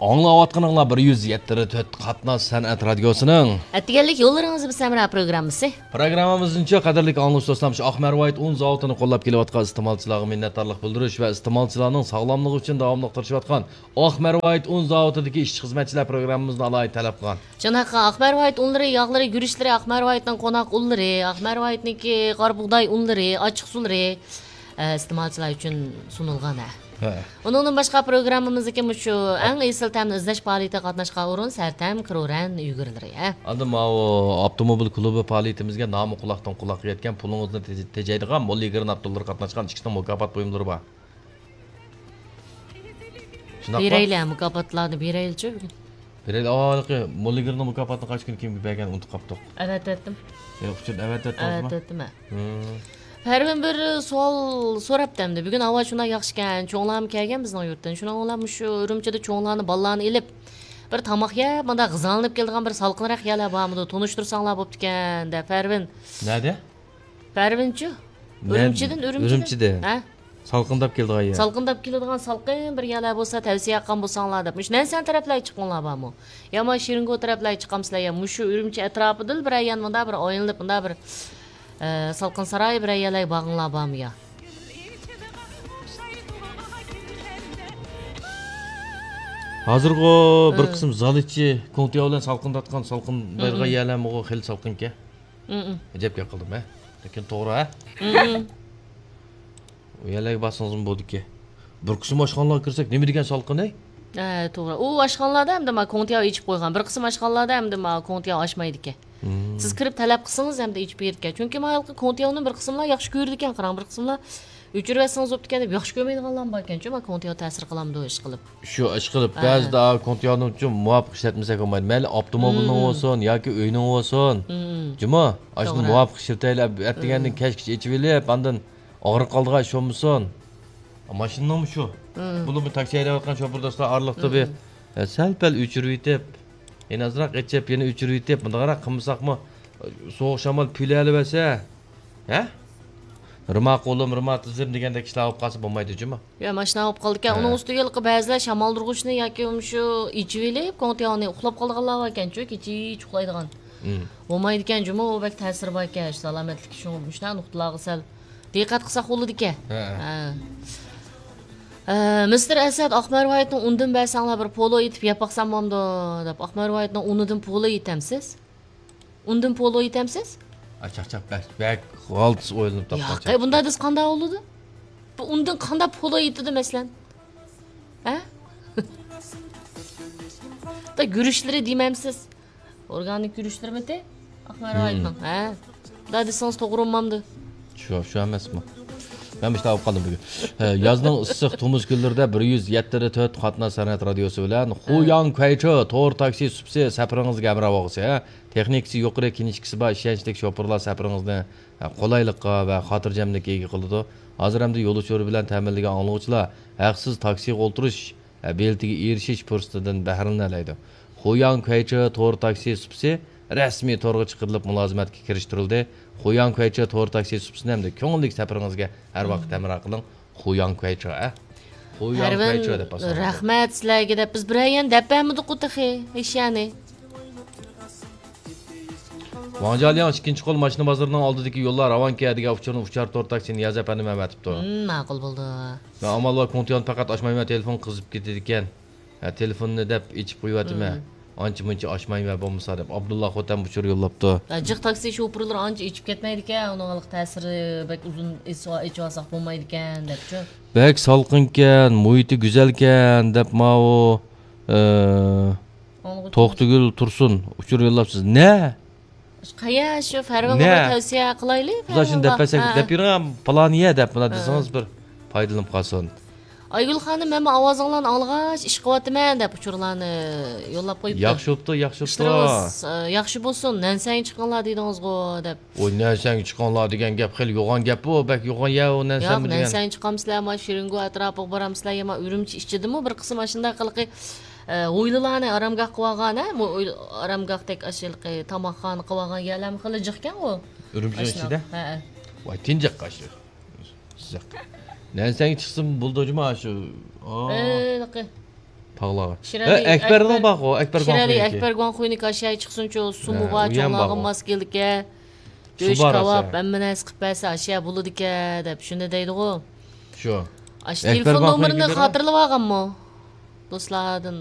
Аңлаватқаныңла 107.4 Қатнас сәнәт радиосының Әттігерлік yollarınızı bir səmrə proqramısı. Proqramımızınca qadirlik anlış dostlamış Ahmerwhite un zavutunu qollab kelyatqan iste'molchilarga minnatdorlik bildirish va iste'molchilarning sog'lomligi uchun davomli tirishayotgan Ahmerwhite un zavutidagi ishchi xizmatchilar programmamizni alayhi talab qilgan. Janaqa Ahmerwhite unları, yağları, gürüşləri, Ahmerwhite'ning qonaq unları, Ahmerwhite'niki qora buğday unları, açıq suları iste'molchilar uchun sunilgan. Onun başqa proqramımızdakı şu ən esil təmin izləş fəaliyyətə qatnaşqa urun sərtəm kroran yügürülür. Adım o avtomobil klubu fəaliyyətimizə namı qulaqdan qulaq yetgan pulunuzunu tejaydigan Molligirin Abdullar qatnaşqan ikkita mukofot buyumlari bor. Bireylə mukofotlarni bireyilchi bugün. Bireyl ağalıqı Molligirin mukofotini qaç gün kim bergan unutib qapdıq. Evet etdim. Yo'q, uchun evet etdingizmi? Evet etdim. Pervin bir sual soraptımdı. Bugün hava şuna yaxşıkan, çoğunlarım kelgen bizning yurtdan. Şuna olam şu Ürümçide çoğunlarni ballarni elib bir tamaq yeb, bunda g'izalınıp keldigan bir salqinroq yala bormidi, tunishtirsanlar bo'ptikan da Pervin. Nada? Pervinchi? Ürümchide. Ha? Salqindab keldigan ya. Salqindab keladigan salqin bir yala bo'lsa tavsiya qilgan bo'lsanglar deb. Mush Nansan taraflarga chiqqanlar bormi? Yomon Shiringo taraflarga chiqamsizlar ya. Mushu Ürümchi atrofida bir ayyan bunda bir o'yinlib bunda bir salqin saroy bir ayalay bağınlar bormi ya? Hozirgi bir qism zalichi kontiya bilan salqindatgan salqin bayga yalamog'i xil salqinka. Ajabga qildim, ha. Lekin to'g'ri, ha? Yalay basingizmi bo'ldi-ki. Bir qism oshxonalarga kirsak, nima degan salqin-ey? To'g'ri. U oshxonalarda hamda ma kontiya ichib qo'ygan. Bir qism oshxonalarda hamda ma kontiya ochmaydi-ki. Siz kirib talab qilsangiz hamda ichib berdi. Chunki ma'lum kontiyani bir qismlar yaxshi ko'rdi ekan, qarang bir qismlar o'chirvasangiz bo'pti deb yaxshi ko'rmaydiganlar bor ekan, chunki kontiya ta'sir qilamdi ish qilib. Shu ish qilib, ba'zida kontiyani uchun muvofiq ishlatmasak bo'lmaydi. Mayli avtomobilning bo'lsin yoki uyning bo'lsin. Juma, ashuni muvofiq ishlataylar, ertagandan kechgacha ichib elib, ondan og'riq qoldigan ish bo'lmasin. Mashinami shu. Buni bir taksi haydayotgan shofir do'stlar orliqda bir sal-pal o'chirib yetib en azroq ichib, yana o'chirib yetib, bunday qilmasaqmi, sovuq shamol puylalib olsa, ha? Rima qo'lim, rima tizim degandek ishlar olib qolsa bo'lmaydi, juma. Yo, mashina olib qoldi ekan, uning ustiga ba'zilar shamol turg'uchni yoki shu ichib elib, kontiyani uxlab qolganlar bor ekan, chunki kecha uxlaydigan. Bo'lmaydi ekan, juma u bak ta'sir bor ekan, salomatlik uchun shunday nuqtalarga sal diqqat qilsa bo'ladi ekan. Mr. Asad Ahmerwhite'ning undan bersanglar bir polo yetib yapaqsam bo'ldi deb Ahmerwhite'ning unidan polo yetamsiz? Undan polo yetamsiz? Achaq bak g'altis o'ylanib topgan. Yo'q, bunda biz qanday bo'ldi? Bu undan qanday polo yetdi masalan? Ha? Da gurushlari demamsiz. Organik gurushlarimda Ahmerwhite'ning. Ha? Da desangiz to'g'ri bo'lmamdi. Shu emasmi? Ben işte avuk kaldım bugün. Yazның ıssıq Tumuz günlərdə 107.4 Qatnaz sənət radiosu bilan Xuyan Kayçı Tor taksi süpsi səfərinizə əmrə bağısı. Texnikisi yuqarı kinişkisi var, işlənçlik şoförlər səfərinizdə qolaylıqqa və xatircəmlikə ega qıldı. Hazır həm də yolu çörü bilan təminləyən anlıqçılar haqsız taksiyə oturuş beltiga erishish fursatidan bahramlanadi. Xuyan Kayçı Tor taksi süpsi rəsmi torga chiqarilib mulozimatga kirishtirildi. Xuyan Kayçı Tor taksi süpsini hamda ko'ngillik safaringizga har vaqt ta'min qiling. Xuyan Kayçı, Xuyan Kayçı deb bosing. Rahmat sizlarga deb biz birayan dabamidi qutaxi, ishani. Vanjalyan ikinchi qo'l mashina bozorining oldidagi yo'llar Avankiyaga uchar Tor taksini Yazapani Mamatibdi. Ma'qul bo'ldi. Va amal va kontiyan faqat ochmayman, telefon qizib ketadi ekan. Telefonni deb ichib qo'yatman. Ancha-muncha ochmayman bo'lmasa deb Abdullah Xotam buchur yo'llabdi. Jiq taksi shoförlar ancha ichib ketmaydi ekan, uning ta'siri bak uzun ichib olsak bo'lmaydi ekan debchi. Bak salqinkan, muhiti go'zalkan deb ma'u To'xtugul Tursun uchur yo'llabsiz. Ne? Qaya shu Farg'onaga tavsiya qilaylik. Bizlar shuni deb yurgan planiya deb buni desangiz bir foydalanib qolsin. Aygul xonim, men ovozinglarni olg'ach ish qilyapman deb uchurlarni yo'llab qo'yibdi. Yaxshi bo'pti, yaxshi bo'pti. Yaxshi bo'lsin, Nansang chiqqanlar dedingiz-ku deb. Voy, Nansang chiqqanlar degan gap xil yo'g'on gap bu, bak yo'g'on ya u Nansang degan. Yo'q, Nansang chiqamsizlar, ma Shiringo atrofiga boramsizlar, ma Ürümchi ichidimi bir qism shunday qilqi o'ylilarni aramgoh qilib olgan, aramgohdek ashilqi tomoqxona qilib olgan yalam qilijiqkan u. Ürümchi ichida? Ha. Voy, tinjiq qashi. Sizaq. Nansang chiqsin buldi juma shu. Tağlağı. Şirali Ekber'den bak o. Ekber Şirali Gonxuy'niki. Ekber Gonxuy'niki aşağı çıksınço sumuğa uyan çoğlağın bağı. maskelikə. Döş Su barası. kavap, ben mene sıkıp bəsə aşağı buludike dep şunu deydi o. Şu. Aş Ekber telefon Gonxuy'niki numarını bir- hatırlı bağım mı? Dostlardan